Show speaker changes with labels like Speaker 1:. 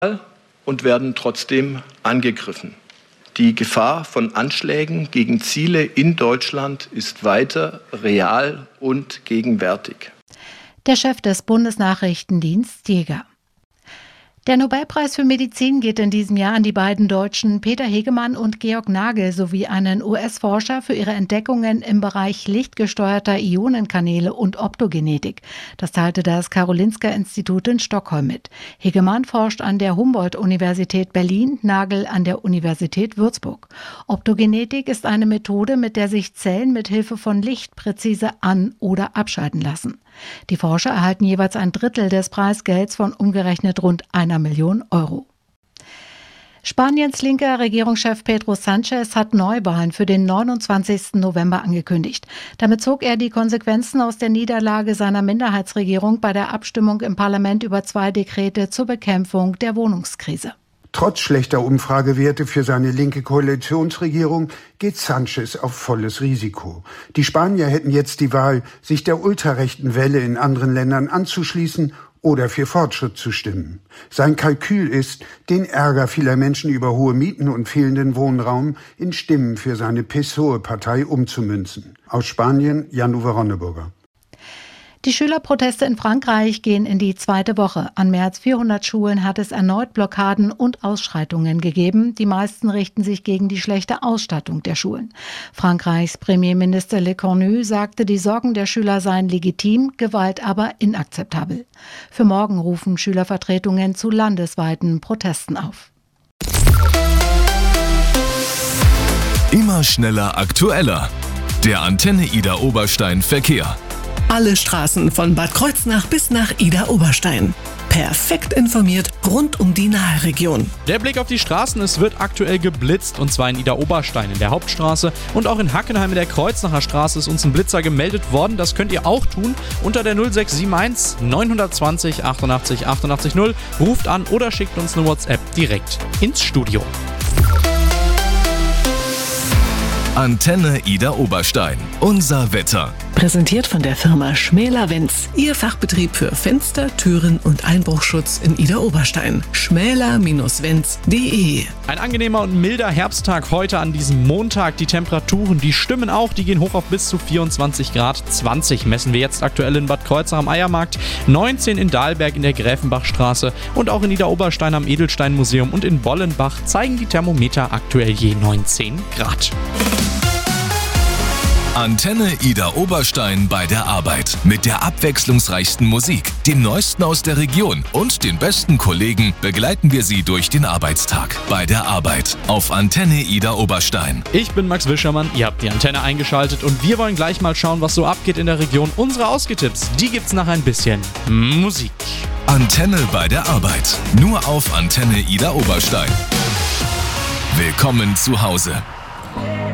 Speaker 1: und werden trotzdem angegriffen. Die Gefahr von Anschlägen gegen Ziele in Deutschland ist weiter real und gegenwärtig.
Speaker 2: Der Chef des Bundesnachrichtendiensts Jäger. Der Nobelpreis für Medizin geht in diesem Jahr an die beiden Deutschen Peter Hegemann und Georg Nagel sowie einen US-Forscher für ihre Entdeckungen im Bereich lichtgesteuerter Ionenkanäle und Optogenetik. Das teilte das Karolinska-Institut in Stockholm mit. Hegemann forscht an der Humboldt-Universität Berlin, Nagel an der Universität Würzburg. Optogenetik ist eine Methode, mit der sich Zellen mit Hilfe von Licht präzise an- oder abschalten lassen. Die Forscher erhalten jeweils ein Drittel des Preisgelds von umgerechnet rund 1 Million Euro. Spaniens linker Regierungschef Pedro Sánchez hat Neuwahlen für den 29. November angekündigt. Damit zog er die Konsequenzen aus der Niederlage seiner Minderheitsregierung bei der Abstimmung im Parlament über 2 Dekrete zur Bekämpfung der Wohnungskrise.
Speaker 3: Trotz schlechter Umfragewerte für seine linke Koalitionsregierung geht Sánchez auf volles Risiko. Die Spanier hätten jetzt die Wahl, sich der ultrarechten Welle in anderen Ländern anzuschließen oder für Fortschritt zu stimmen. Sein Kalkül ist, den Ärger vieler Menschen über hohe Mieten und fehlenden Wohnraum in Stimmen für seine PSOE-Partei umzumünzen. Aus Spanien, Jan-Uwe Ronneburger.
Speaker 2: Die Schülerproteste in Frankreich gehen in die 2. Woche. An mehr als 400 Schulen hat es erneut Blockaden und Ausschreitungen gegeben. Die meisten richten sich gegen die schlechte Ausstattung der Schulen. Frankreichs Premierminister Le Cornu sagte, die Sorgen der Schüler seien legitim, Gewalt aber inakzeptabel. Für morgen rufen Schülervertretungen zu landesweiten Protesten auf.
Speaker 4: Immer schneller, aktueller. Der Antenne Ida Oberstein Verkehr.
Speaker 5: Alle Straßen von Bad Kreuznach bis nach Ida Oberstein. Perfekt informiert rund um die Nahregion.
Speaker 6: Der Blick auf die Straßen, es wird aktuell geblitzt, und zwar in Ida Oberstein in der Hauptstraße und auch in Hackenheim in der Kreuznacher Straße ist uns ein Blitzer gemeldet worden. Das könnt ihr auch tun unter der 0671 920 88 88 0. Ruft an oder schickt uns eine WhatsApp direkt ins Studio.
Speaker 4: Antenne Ida Oberstein. Unser Wetter.
Speaker 5: Präsentiert von der Firma Schmäler-Wenz. Ihr Fachbetrieb für Fenster, Türen und Einbruchschutz in Ida Oberstein. schmäler-wenz.de.
Speaker 6: Ein angenehmer und milder Herbsttag heute an diesem Montag. Die Temperaturen, die stimmen auch. Die gehen hoch auf bis zu 24 Grad. 20 messen wir jetzt aktuell in Bad Kreuznach am Eiermarkt. 19 in Dahlberg in der Gräfenbachstraße. Und auch in Ida Oberstein am Edelsteinmuseum und in Bollenbach zeigen die Thermometer aktuell je 19 Grad.
Speaker 4: Antenne Ida Oberstein bei der Arbeit. Mit der abwechslungsreichsten Musik, dem Neuesten aus der Region und den besten Kollegen begleiten wir Sie durch den Arbeitstag. Bei der Arbeit auf Antenne Ida Oberstein.
Speaker 6: Ich bin Max Wischermann, ihr habt die Antenne eingeschaltet und wir wollen gleich mal schauen, was so abgeht in der Region. Unsere Ausgetipps, die gibt's nach ein bisschen Musik.
Speaker 4: Antenne bei der Arbeit. Nur auf Antenne Ida Oberstein. Willkommen zu Hause.